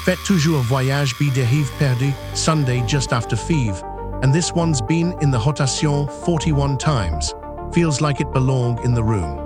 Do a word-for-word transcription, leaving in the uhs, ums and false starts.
Faites toujours voyage be de Rive Perdue, Sunday just after five, and this one's been in the rotation forty-one times. Feels like it belonged in the room.